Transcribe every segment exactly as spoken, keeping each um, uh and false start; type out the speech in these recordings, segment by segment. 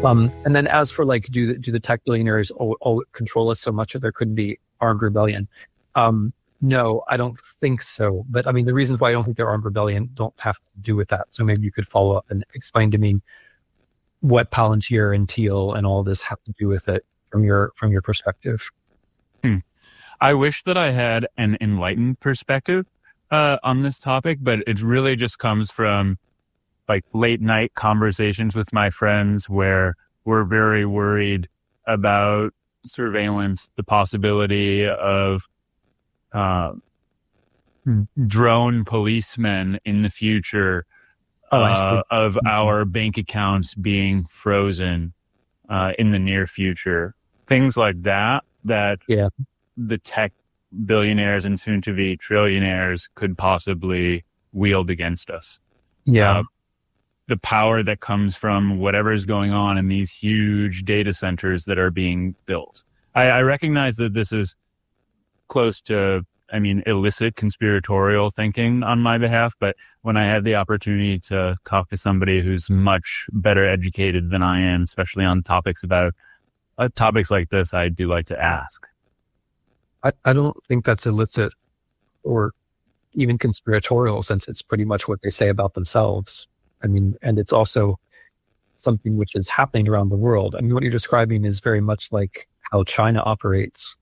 Um, and then as for like, do the, do the tech billionaires all, all control us so much that there couldn't be armed rebellion? Um, no, I don't think so. But I mean, the reasons why I don't think they're armed rebellion don't have to do with that. So maybe you could follow up and explain to me what Palantir and Thiel and all this have to do with it from your, from your perspective. Hmm. I wish that I had an enlightened perspective uh, on this topic, but it really just comes from like late night conversations with my friends where we're very worried about surveillance, the possibility of uh, drone policemen in the future, oh, uh, of our bank accounts being frozen uh, in the near future. Things like that, that yeah. the tech billionaires and soon to be trillionaires could possibly wield against us. Yeah. Uh, the power that comes from whatever is going on in these huge data centers that are being built. I, I recognize that this is close to, I mean, illicit conspiratorial thinking on my behalf, but when I had the opportunity to talk to somebody who's much better educated than I am, especially on topics about uh, topics like this, I do like to ask. I, I don't think that's illicit or even conspiratorial, since it's pretty much what they say about themselves. I mean, and it's also something which is happening around the world. I mean, what you're describing is very much like how China operates.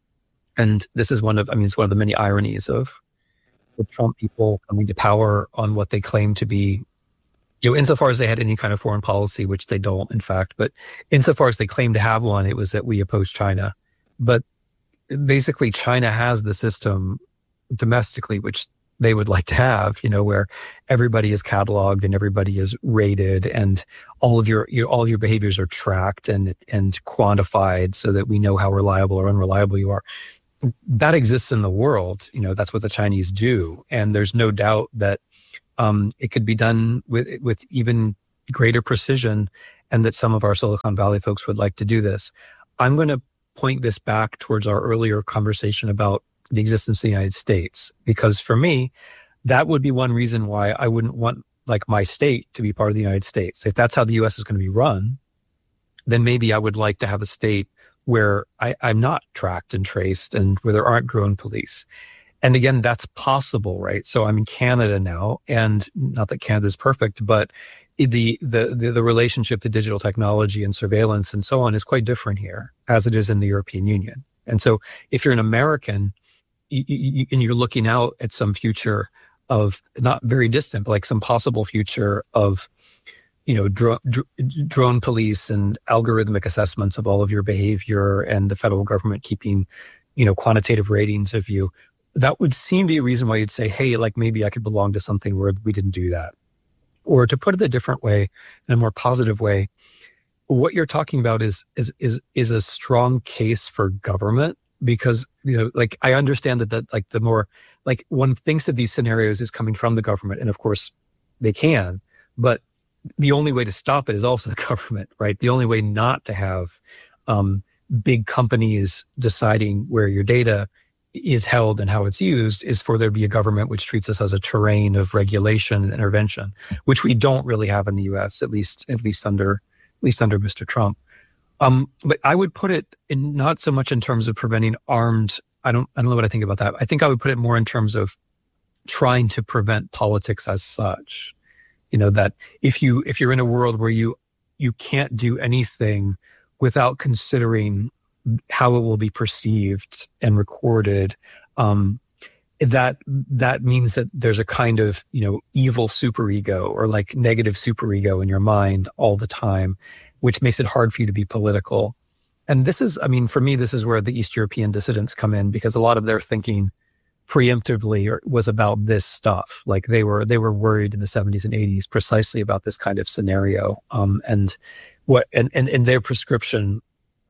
And this is one of, I mean, it's one of the many ironies of the Trump people coming to power on what they claim to be, you know, insofar as they had any kind of foreign policy, which they don't, in fact, but insofar as they claim to have one, it was that we oppose China. But basically, China has the system domestically, which they would like to have, you know, where everybody is cataloged and everybody is rated and all of your, your, all of your behaviors are tracked and, and quantified so that we know how reliable or unreliable you are. That exists in the world. You know, that's what the Chinese do. And there's no doubt that, um, it could be done with, with even greater precision, and that some of our Silicon Valley folks would like to do this. I'm going to point this back towards our earlier conversation about the existence of the United States, because for me, that would be one reason why I wouldn't want like my state to be part of the United States. If that's how the U S is going to be run, then maybe I would like to have a state where I, I'm not tracked and traced and where there aren't drone police. And again, that's possible, right? So I'm in Canada now, and not that Canada is perfect, but the, the, the, the relationship to digital technology and surveillance and so on is quite different here as it is in the European Union. And so if you're an American, You, you, and you're looking out at some future of not very distant, but like some possible future of, you know, dro- dr- drone police and algorithmic assessments of all of your behavior and the federal government keeping, you know, quantitative ratings of you, that would seem to be a reason why you'd say, hey, like maybe I could belong to something where we didn't do that. Or to put it a different way, in a more positive way, what you're talking about is, is, is, is a strong case for government. Because, you know, like I understand that, that like the more, like one thinks of these scenarios is coming from the government. And of course they can, but the only way to stop it is also the government, right? The only way not to have, um, big companies deciding where your data is held and how it's used is for there to be a government which treats us as a terrain of regulation and intervention, which we don't really have in the U S, at least, at least under, at least under Mister Trump. Um, but I would put it in not so much in terms of preventing armed. I don't, I don't know what I think about that. I think I would put it more in terms of trying to prevent politics as such. You know, that if you, if you're in a world where you, you can't do anything without considering how it will be perceived and recorded, um, that, that means that there's a kind of, you know, evil superego or like negative superego in your mind all the time, which makes it hard for you to be political. And this is, I mean, for me, this is where the East European dissidents come in, because a lot of their thinking preemptively or, was about this stuff. Like they were, they were worried in the seventies and eighties precisely about this kind of scenario. Um, and what, and, and, and their prescription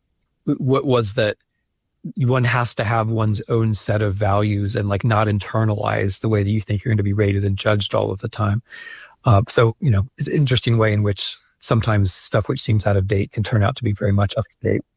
what was that one has to have one's own set of values and like not internalize the way that you think you're going to be rated and judged all of the time. Uh, so, you know, it's an interesting way in which sometimes stuff which seems out of date can turn out to be very much up to date.